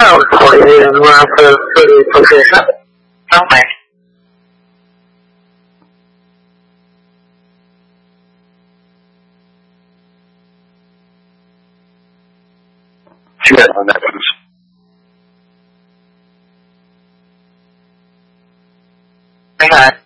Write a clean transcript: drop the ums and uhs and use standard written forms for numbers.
for you and run for the position. Okay. Yes, on that one. Okay.